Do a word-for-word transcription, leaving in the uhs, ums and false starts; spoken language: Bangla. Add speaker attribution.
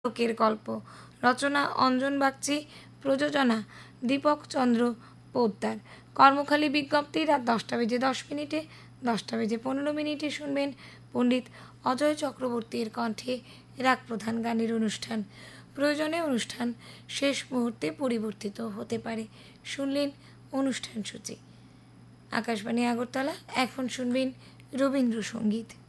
Speaker 1: লোকের গল্প। রচনা অঞ্জন বাগচি, প্রযোজনা দীপক চন্দ্র পোদ্দার। কর্মখালী বিজ্ঞপ্তি রাত দশটা বেজে দশ মিনিটে দশটা বেজে পনেরো মিনিটে শুনবেন পণ্ডিত অজয় চক্রবর্তীর কণ্ঠে রাগ প্রধান গানের অনুষ্ঠান। প্রয়োজনে অনুষ্ঠান শেষ মুহূর্তে পরিবর্তিত হতে পারে। শুনলেন অনুষ্ঠান সূচি। আকাশবাণী আগরতলা। এখন শুনবেন রবীন্দ্রসঙ্গীত।